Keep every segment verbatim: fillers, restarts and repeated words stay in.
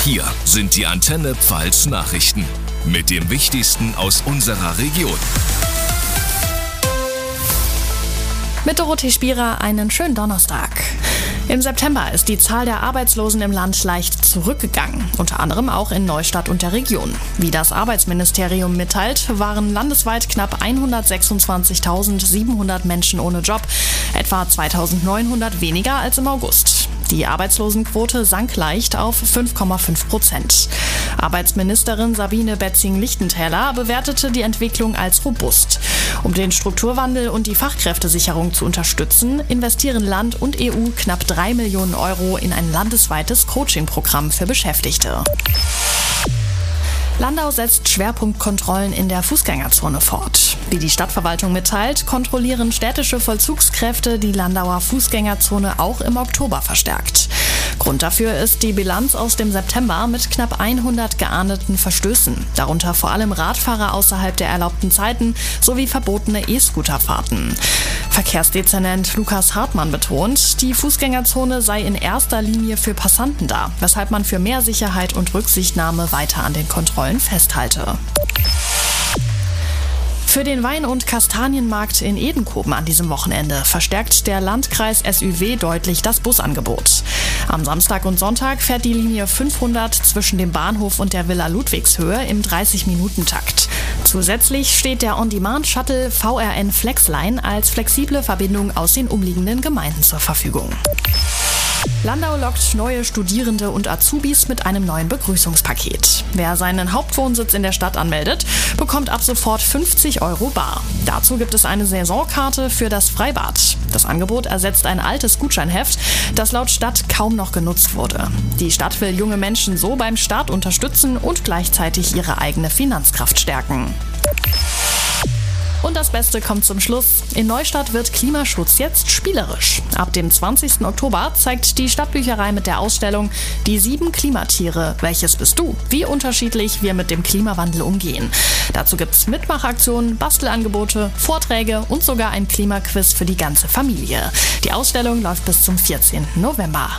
Hier sind die Antenne Pfalz Nachrichten mit dem Wichtigsten aus unserer Region. Mit Dorothee Spierer einen schönen Donnerstag. Im September ist die Zahl der Arbeitslosen im Land leicht zurückgegangen, unter anderem auch in Neustadt und der Region. Wie das Arbeitsministerium mitteilt, waren landesweit knapp hundertsechsundzwanzigtausendsiebenhundert Menschen ohne Job, etwa zweitausendneunhundert weniger als im August. Die Arbeitslosenquote sank leicht auf fünf Komma fünf Prozent. Arbeitsministerin Sabine Betzing-Lichtentäler bewertete die Entwicklung als robust. Um den Strukturwandel und die Fachkräftesicherung zu unterstützen, investieren Land und E U knapp drei Millionen Euro in ein landesweites Coaching-Programm für Beschäftigte. Landau setzt Schwerpunktkontrollen in der Fußgängerzone fort. Wie die Stadtverwaltung mitteilt, kontrollieren städtische Vollzugskräfte die Landauer Fußgängerzone auch im Oktober verstärkt. Grund dafür ist die Bilanz aus dem September mit knapp hundert geahndeten Verstößen, darunter vor allem Radfahrer außerhalb der erlaubten Zeiten sowie verbotene E-Scooterfahrten. Verkehrsdezernent Lukas Hartmann betont, die Fußgängerzone sei in erster Linie für Passanten da, weshalb man für mehr Sicherheit und Rücksichtnahme weiter an den Kontrollen festhalte. Für den Wein- und Kastanienmarkt in Edenkoben an diesem Wochenende verstärkt der Landkreis S Ü W deutlich das Busangebot. Am Samstag und Sonntag fährt die Linie fünfhundert zwischen dem Bahnhof und der Villa Ludwigshöhe im dreißig-Minuten-Takt. Zusätzlich steht der On-Demand-Shuttle V R N Flexline als flexible Verbindung aus den umliegenden Gemeinden zur Verfügung. Landau lockt neue Studierende und Azubis mit einem neuen Begrüßungspaket. Wer seinen Hauptwohnsitz in der Stadt anmeldet, bekommt ab sofort fünfzig Euro bar. Dazu gibt es eine Saisonkarte für das Freibad. Das Angebot ersetzt ein altes Gutscheinheft, das laut Stadt kaum noch genutzt wurde. Die Stadt will junge Menschen so beim Start unterstützen und gleichzeitig ihre eigene Finanzkraft stärken. Und das Beste kommt zum Schluss. In Neustadt wird Klimaschutz jetzt spielerisch. Ab dem zwanzigsten Oktober zeigt die Stadtbücherei mit der Ausstellung Die sieben Klimatiere. Welches bist du? Wie unterschiedlich wir mit dem Klimawandel umgehen. Dazu gibt's Mitmachaktionen, Bastelangebote, Vorträge und sogar ein Klimaquiz für die ganze Familie. Die Ausstellung läuft bis zum vierzehnten November.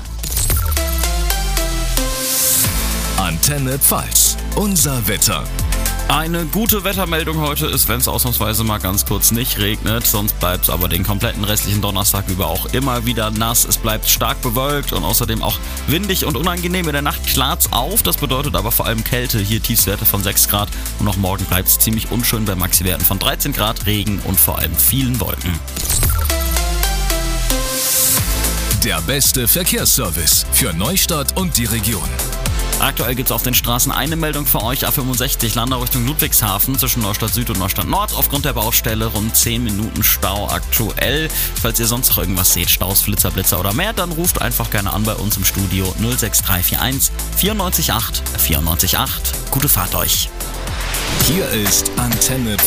Antenne Pfalz. Unser Wetter. Eine gute Wettermeldung heute ist, wenn es ausnahmsweise mal ganz kurz nicht regnet. Sonst bleibt es aber den kompletten restlichen Donnerstag über auch immer wieder nass. Es bleibt stark bewölkt und außerdem auch windig und unangenehm. In der Nacht klart's auf. Das bedeutet aber vor allem Kälte. Hier Tiefstwerte von sechs Grad. Und auch morgen bleibt es ziemlich unschön bei Maxiwerten von dreizehn Grad, Regen und vor allem vielen Wolken. Der beste Verkehrsservice für Neustadt und die Region. Aktuell gibt es auf den Straßen eine Meldung für euch, A fünfundsechzig Landau Richtung Ludwigshafen zwischen Neustadt Süd und Neustadt Nord. Aufgrund der Baustelle rund zehn Minuten Stau aktuell. Falls ihr sonst noch irgendwas seht, Staus, Flitzer, Blitzer oder mehr, dann ruft einfach gerne an bei uns im Studio null sechs drei vier eins vierundneunzig acht vierundneunzig acht. Gute Fahrt euch! Hier ist Antenne